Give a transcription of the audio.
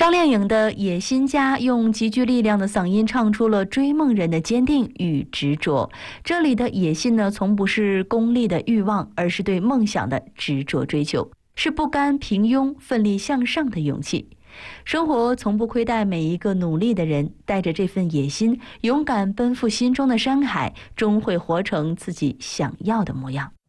张靓颖的《野心家》用极具力量的嗓音唱出了追梦人的坚定与执着。这里的野心呢，从不是功利的欲望，而是对梦想的执着追求，是不甘平庸、奋力向上的勇气。生活从不亏待每一个努力的人，带着这份野心，勇敢奔赴心中的山海，终会活成自己想要的模样。